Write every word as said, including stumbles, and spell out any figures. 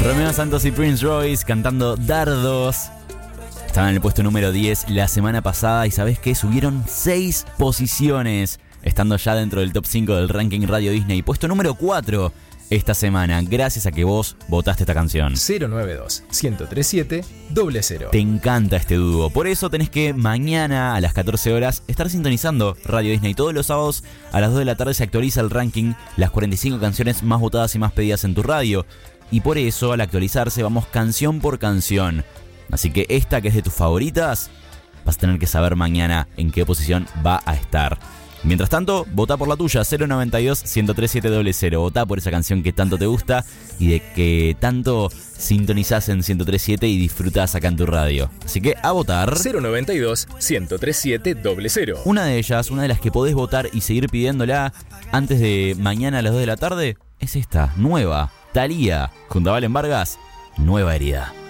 Romeo Santos y Prince Royce cantando Dardos. Estaban en el puesto número diez la semana pasada y ¿sabés qué? Subieron seis posiciones, estando ya dentro del top cinco del ranking Radio Disney. Puesto número cuatro esta semana, gracias a que vos votaste esta canción. cero nueve dos, uno cero tres siete, cero cero. Te encanta este dúo, por eso tenés que mañana a las catorce horas estar sintonizando Radio Disney. Todos los sábados a las dos de la tarde se actualiza el ranking, las cuarenta y cinco canciones más votadas y más pedidas en tu radio. Y por eso, al actualizarse, vamos canción por canción. Así que esta que es de tus favoritas, vas a tener que saber mañana en qué posición va a estar. Mientras tanto, votá por la tuya, cero nueve dos, uno tres siete cero cero. Votá por esa canción que tanto te gusta y de que tanto sintonizás en ciento tres punto siete y disfrutás acá en tu radio. Así que a votar. cero nueve dos, uno tres siete cero cero. Una de ellas, una de las que podés votar y seguir pidiéndola antes de mañana a las dos de la tarde, es esta, nueva. Thalía, junto a Valen Vargas, Nueva Herida.